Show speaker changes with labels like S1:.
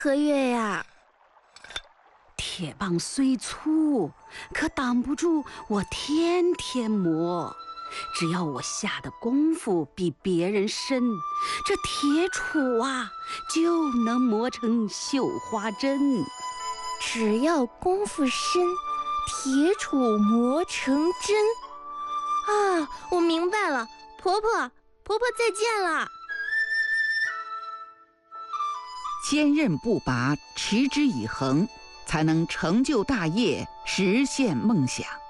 S1: 何月呀？
S2: 铁棒虽粗，可挡不住我天天磨。只要我下的功夫比别人深，这铁杵啊就能磨成绣花针。
S1: 只要功夫深，铁杵磨成针。啊，我明白了，婆婆再见了。
S3: 坚韧不拔，持之以恒，才能成就大业，实现梦想。